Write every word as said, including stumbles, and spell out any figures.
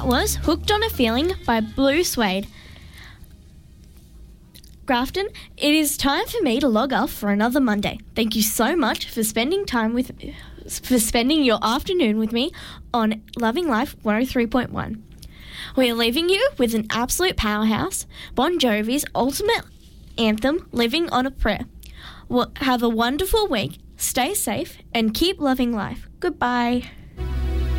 was Hooked on a Feeling by Blue Suede. Grafton, it is time for me to log off for another Monday. Thank you so much for spending time with, for spending your afternoon with me on Loving Life one oh three point one. We are leaving you with an absolute powerhouse, Bon Jovi's ultimate anthem, Living on a Prayer. Well, have a wonderful week, stay safe, and keep loving life. Goodbye.